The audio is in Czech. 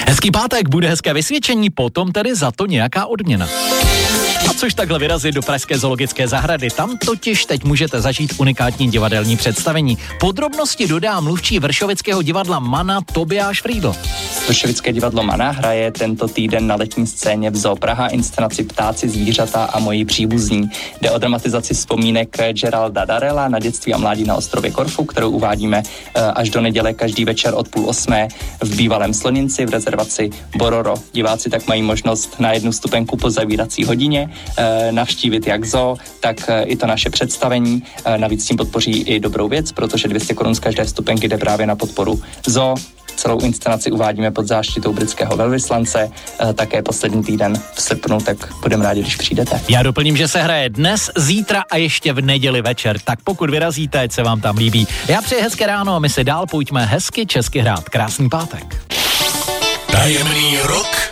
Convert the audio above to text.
Hezký pátek, bude hezké vysvědčení, potom tedy za to nějaká odměna. A což takhle vyrazit do pražské zoologické zahrady, tam totiž teď můžete zažít unikátní divadelní představení. Podrobnosti dodá mluvčí vršovického divadla Mana Tobiáš Frýdl. Vršovické divadlo Mana hraje tento týden na letní scéně v Zoo Praha inscenaci Ptáci, zvířata a moji příbuzní. Jde o dramatizaci vzpomínek Geralda Darrella na dětství a mládí na ostrově Korfu, kterou uvádíme až do neděle každý večer od 7:30 v bývalém Sloninci v rezervaci Bororo. Diváci tak mají možnost na jednu vstupenku po zavírací hodině navštívit jak zoo, tak i to naše představení. Navíc tím podpoří i dobrou věc, protože 200 korun z každé vstupenky jde právě na podporu zoo. Celou inscenaci uvádíme pod záštitou britského velvyslance, také poslední týden v srpnu, tak budeme rádi, když přijdete. Já doplním, že se hraje dnes, zítra a ještě v neděli večer, tak pokud vyrazíte, ať se vám tam líbí. Já přeji hezké ráno a my si dál pojďme hezky česky hrát. Krásný pátek. Tajemný rok